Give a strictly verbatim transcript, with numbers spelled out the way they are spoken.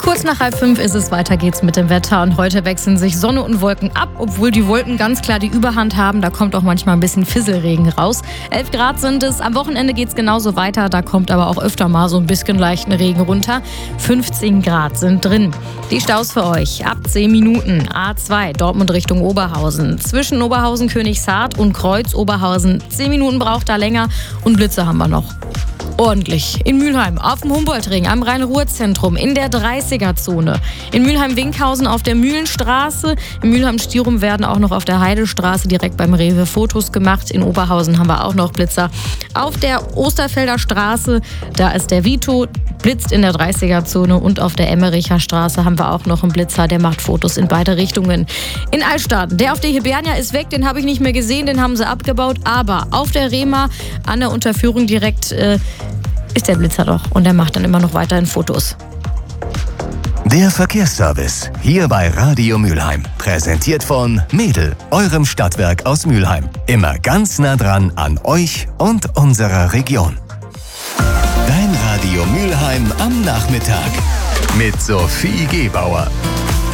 Kurz nach halb fünf ist es, weiter geht's mit dem Wetter und heute wechseln sich Sonne und Wolken ab, obwohl die Wolken ganz klar die Überhand haben, da kommt auch manchmal ein bisschen Fisselregen raus. elf Grad sind es, am Wochenende geht's genauso weiter, da kommt aber auch öfter mal so ein bisschen leichten Regen runter. fünfzehn Grad sind drin. Die Staus für euch, ab zehn Minuten, A zwei, Dortmund Richtung Oberhausen. Zwischen Oberhausen, Königshardt und Kreuz Oberhausen, zehn Minuten braucht da länger und Blitze haben wir noch. Ordentlich. In Mülheim, auf dem Humboldtring, am Rhein-Ruhr-Zentrum, in der dreißiger-Zone. In Mülheim-Winkhausen auf der Mühlenstraße. In Mülheim-Stirum werden auch noch auf der Heidestraße direkt beim Rewe Fotos gemacht. In Oberhausen haben wir auch noch Blitzer. Auf der Osterfelder Straße, da ist der Vito, blitzt in der dreißiger-Zone. Und auf der Emmericher Straße haben wir auch noch einen Blitzer, der macht Fotos in beide Richtungen. In Altstadt, der auf der Hibernia ist weg, den habe ich nicht mehr gesehen, den haben sie abgebaut. Aber auf der Rema, an der Unterführung direkt, äh, ist der Blitzer doch und der macht dann immer noch weiterhin Fotos. Der Verkehrsservice hier bei Radio Mülheim. Präsentiert von Mädel, eurem Stadtwerk aus Mülheim. Immer ganz nah dran an euch und unserer Region. Dein Radio Mülheim am Nachmittag mit Sophie Gebauer.